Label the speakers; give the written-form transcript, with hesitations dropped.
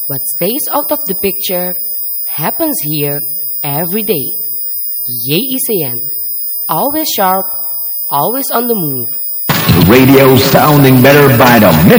Speaker 1: What stays out of the picture happens here every day. Yay ECN. Always sharp, always on the move.
Speaker 2: Radio sounding better by the minute.